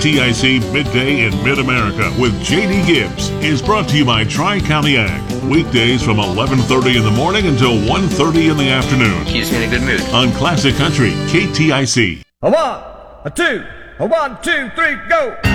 KTIC Midday in Mid-America with J.D. Gibbs is brought to you by Tri-County Ag. Weekdays from 11:30 in the morning until 1:30 in the afternoon. Keeps me in a good mood. On Classic Country, KTIC. A 1, a 2, a 1, 2, 3, go!